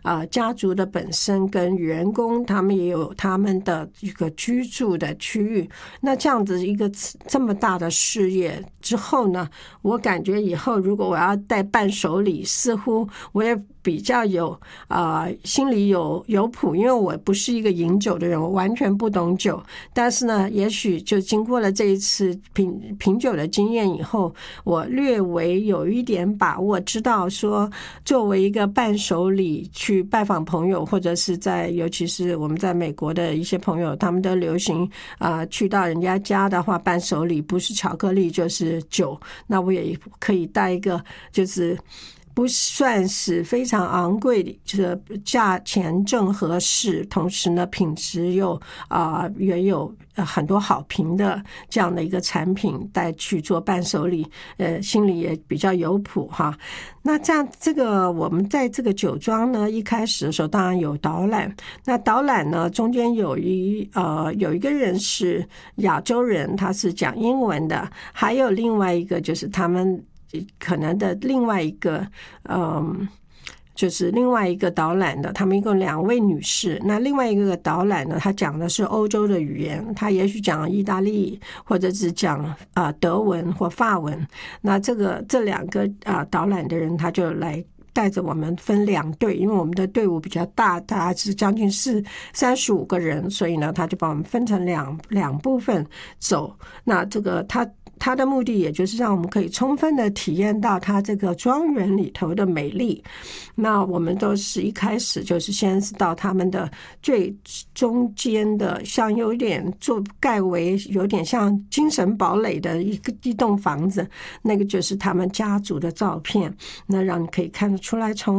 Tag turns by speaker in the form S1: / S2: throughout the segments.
S1: 家族的本身跟员工他们也有他们的一个居住的区域。那这样子一个这么大的事业之后呢，我感觉以后如果我要带伴手礼，似乎我也比较有心里有谱，因为我不是一个饮酒的人，我完全不懂酒。但是呢，也许就经过了这一次品酒的经验以后，我略微有一点把握，知道说作为一个伴手礼去拜访朋友，或者是尤其是我们在美国的一些朋友，他们都流行去到人家家的话，伴手礼不是巧克力就是酒，那我也可以带一个就是不算是非常昂贵的，就是价钱正合适，同时呢品质也有很多好评的这样的一个产品带去做伴手礼，心里也比较有谱哈。那这个我们在这个酒庄呢，一开始的时候当然有导览，那导览呢中间有一个人是亚洲人，他是讲英文的，还有另外一个就是他们可能的另外一个就是另外一个导览的，他们一共2位女士。那另外一个导览呢，他讲的是欧洲的语言，他也许讲意大利或者是讲德文或法文。那这2个导览的人，他就来带着我们分2队，因为我们的队伍比较大，大概是将近35个人，所以呢他就把我们分成两部分走。那这个他的目的也就是让我们可以充分的体验到他这个庄园里头的美丽。那我们都是一开始就是先是到他们的最中间的，像有点盖为有点像精神堡垒的一栋房子，那个就是他们家族的照片。那让你可以看得出来，从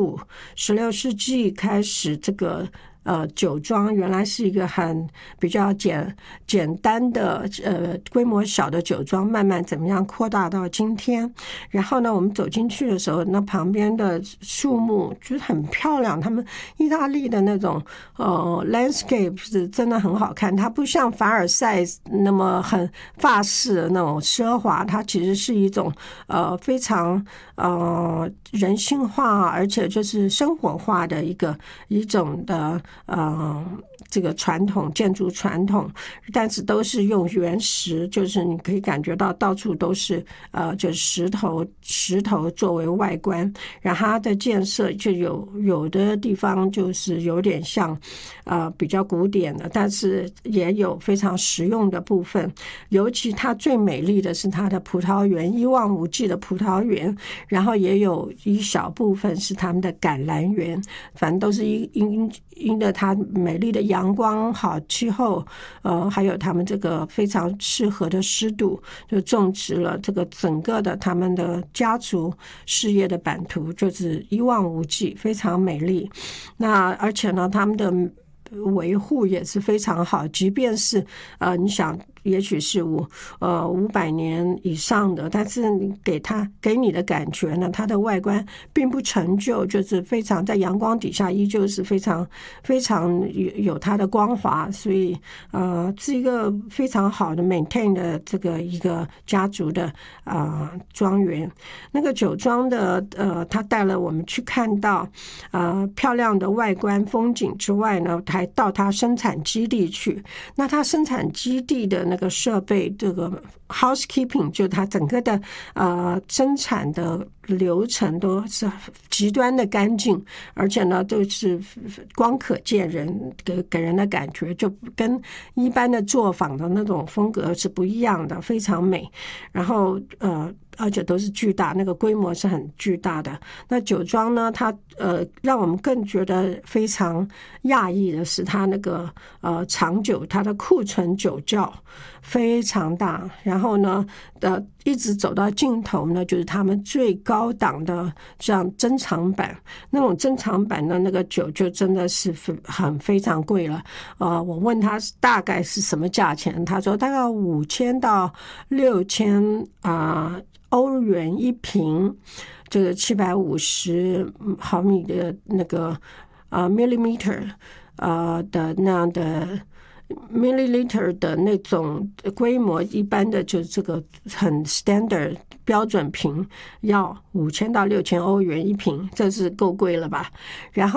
S1: 15、16世纪开始，这个酒庄原来是一个比较简单的规模小的酒庄，慢慢怎么样扩大到今天。然后呢，我们走进去的时候，那旁边的树木就是很漂亮，他们意大利的那种landscape 是真的很好看，它不像凡尔赛那么很法式的那种奢华，它其实是一种非常人性化，而且就是生活化的一种的这个建筑传统，但是都是用原石，就是你可以感觉到到处都是就是石头作为外观，然后它的建设就有的地方就是有点像比较古典的，但是也有非常实用的部分。尤其它最美丽的是它的葡萄园，一望无际的葡萄园，然后也有一小部分是他们的橄榄园，反正都是因着它美丽的阳光、好气候，还有他们这个非常适合的湿度，就种植了这个整个的他们的家族事业的版图，就是一望无际，非常美丽。那而且呢，他们的维护也是非常好，即便是你想也许是500年以上的，但是给你的感觉呢，它的外观并不陈旧，就是非常在阳光底下依旧是非常非常有它的光滑，所以是一个非常好的 maintain 的这个一个家族的庄园。那个酒庄的他带了我们去看到漂亮的外观风景之外呢，还到他生产基地去。那他生产基地的那个设备，这个 housekeeping 就它整个的生产的流程都是极端的干净，而且呢都是光可见人，给人的感觉就跟一般的作坊的那种风格是不一样的，非常美。然后而且都是巨大，那个规模是很巨大的。那酒庄呢，它让我们更觉得非常讶异的是，它那个长酒，它的库存酒窖非常大。然后呢，一直走到尽头呢，就是他们最高档的像珍藏版，那种珍藏版的那个酒就真的是非常贵了。我问他大概是什么价钱，他说大概5000到6000欧元一瓶，就是750毫米的那个millimeter 的那样的milliliter 的那种规模，一般的就是这个很 standard 标准瓶要5000到6000欧元一瓶，这是够贵了吧？然后